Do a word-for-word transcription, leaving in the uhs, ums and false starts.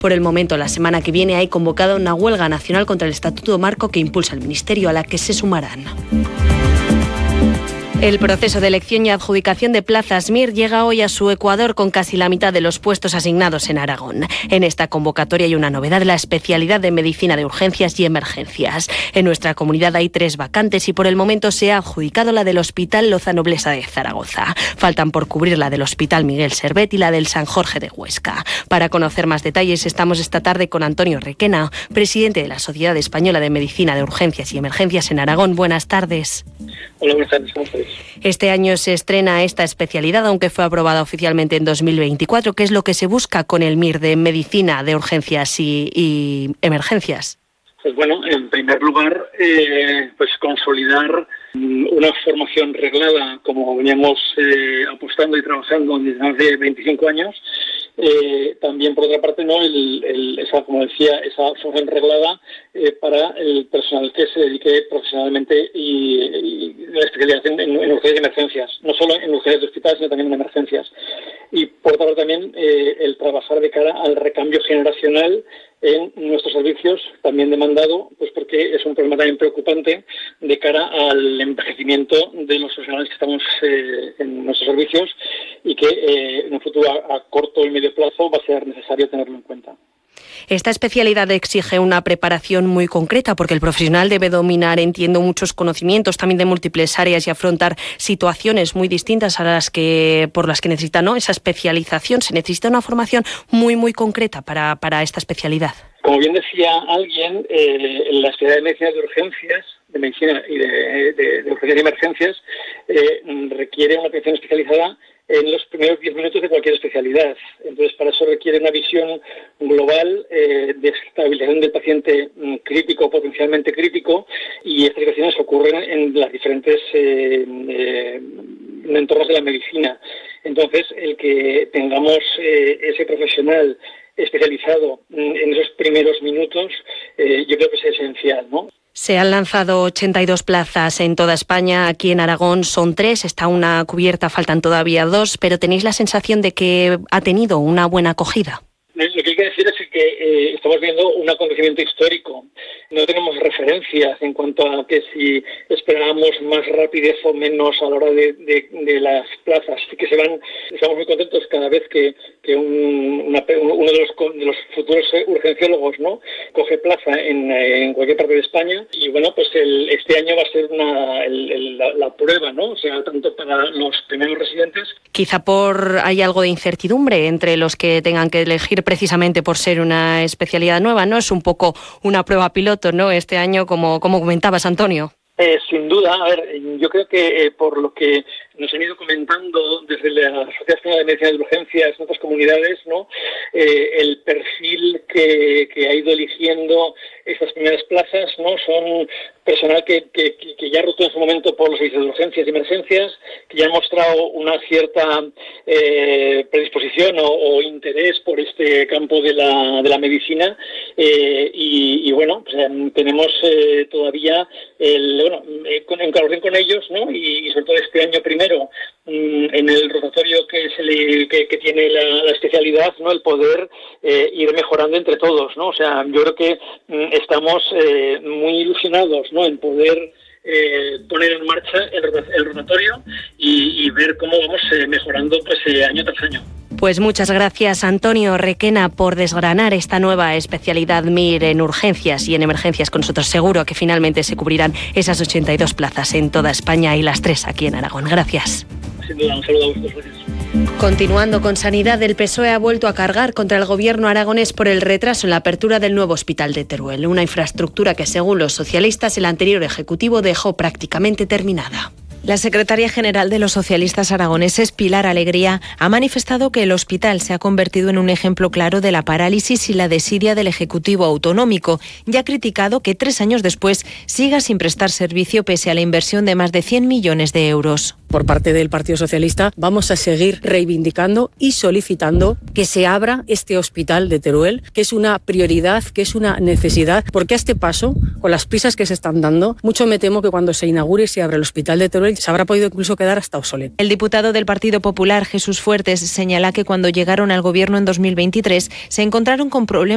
Por el momento, la semana que viene hay convocada una huelga nacional contra el Estatuto Marco que impulsa el Ministerio, a la que se sumarán. El proceso de elección y adjudicación de plazas M I R llega hoy a su ecuador con casi la mitad de los puestos asignados en Aragón. En esta convocatoria hay una novedad, la especialidad de Medicina de Urgencias y Emergencias. En nuestra comunidad hay tres vacantes y por el momento se ha adjudicado la del Hospital Lozano Blesa de Zaragoza. Faltan por cubrir la del Hospital Miguel Servet y la del San Jorge de Huesca. Para conocer más detalles estamos esta tarde con Antonio Requena, presidente de la Sociedad Española de Medicina de Urgencias y Emergencias en Aragón. Buenas tardes. Hola, buenas tardes. ¿Cómo estáis? Este año se estrena esta especialidad, aunque fue aprobada oficialmente en dos mil veinticuatro. ¿Qué es lo que se busca con el M I R de Medicina de Urgencias y, y Emergencias? Pues bueno, en primer lugar, eh, pues consolidar una formación reglada, como veníamos eh, apostando y trabajando desde hace veinticinco años. Eh, también, por otra parte, no el, el, esa, como decía, esa formación reglada eh, para el personal que se dedique profesionalmente y, y la especialidad en, en, en urgencias y emergencias, no solo en urgencias de hospital, sino también en emergencias. Y, por otra parte, también eh, el trabajar de cara al recambio generacional en nuestros servicios, también demandado, pues porque es un problema también preocupante de cara al envejecimiento de los profesionales que estamos eh, en nuestros servicios y que eh, en un futuro a, a corto y medio plazo va a ser necesario tenerlo en cuenta. Esta especialidad exige una preparación muy concreta porque el profesional debe dominar, entiendo, muchos conocimientos también de múltiples áreas y afrontar situaciones muy distintas a las que por las que necesita, ¿no?, esa especialización. Se necesita una formación muy, muy concreta para, para esta especialidad. Como bien decía alguien, eh, la especialidad de medicina de urgencias, de medicina y de, de, de urgencias y emergencias, eh, requiere una atención especializada en los primeros diez minutos de cualquier especialidad. Entonces, para eso requiere una visión global eh, de estabilización del paciente mm, crítico o potencialmente crítico, y estas situaciones ocurren en las diferentes eh, eh, entornos de la medicina. Entonces, el que tengamos eh, ese profesional especializado en esos primeros minutos, eh, yo creo que es esencial, ¿no? Se han lanzado ochenta y dos plazas en toda España. Aquí en Aragón son tres, está una cubierta, faltan todavía dos, pero ¿tenéis la sensación de que ha tenido una buena acogida? Lo que hay que decir es que eh, estamos viendo un acontecimiento histórico. No tenemos referencias en cuanto a que si esperábamos más rapidez o menos a la hora de, de, de las plazas. Así que se van, estamos muy contentos cada vez que, que un, una, uno de los, de los futuros urgenciólogos, ¿no?, coge plaza en, en cualquier parte de España. Y bueno, pues el, este año va a ser una, el, el, la, la prueba, ¿no? O sea, tanto para los primeros residentes. Quizá por hay algo de incertidumbre entre los que tengan que elegir precisamente por ser una especialidad nueva, ¿no? Es un poco una prueba piloto, ¿no?, este año, como, como comentabas, Antonio. Eh, sin duda, a ver, yo creo que eh, por lo que nos han ido comentando desde la Sociedad Española de Medicina de Urgencias en otras comunidades, ¿no?, eh, el perfil que, que ha ido eligiendo estas primeras plazas, ¿no?, son personal que, que, que ya ha roto en su momento por los servicios de urgencias y emergencias, que ya han mostrado una cierta eh, predisposición o, o interés por este campo de la, de la medicina, eh, y, y bueno, pues, eh, tenemos eh, todavía el, bueno, eh, con, en colaboración con ellos, ¿no?, y, y sobre todo este año primero, mm, en el rotatorio que se le que, que tiene la, la especialidad, ¿no?, el poder eh, ir mejorando entre todos, ¿no? O sea, yo creo que mm, estamos eh, muy ilusionados, ¿no?, en poder eh, poner en marcha el, el rotatorio y, y ver cómo vamos eh, mejorando pues eh, año tras año. Pues muchas gracias, Antonio Requena, por desgranar esta nueva especialidad M I R en urgencias y en emergencias con nosotros. Seguro que finalmente se cubrirán esas ochenta y dos plazas en toda España y las tres aquí en Aragón. Gracias. Sin duda, un saludo a vosotros. Gracias. Continuando con sanidad, el P S O E ha vuelto a cargar contra el gobierno aragonés por el retraso en la apertura del nuevo hospital de Teruel, una infraestructura que, según los socialistas, el anterior ejecutivo dejó prácticamente terminada. La secretaria general de los socialistas aragoneses, Pilar Alegría, ha manifestado que el hospital se ha convertido en un ejemplo claro de la parálisis y la desidia del Ejecutivo autonómico y ha criticado que tres años después siga sin prestar servicio pese a la inversión de más de cien millones de euros. Por parte del Partido Socialista vamos a seguir reivindicando y solicitando que se abra este hospital de Teruel, que es una prioridad, que es una necesidad, porque a este paso, con las prisas que se están dando, mucho me temo que cuando se inaugure y se abra el hospital de Teruel se habrá podido incluso quedar hasta obsoleto. El diputado del Partido Popular, Jesús Fuertes, señala que cuando llegaron al gobierno en dos mil veintitrés se encontraron con problemas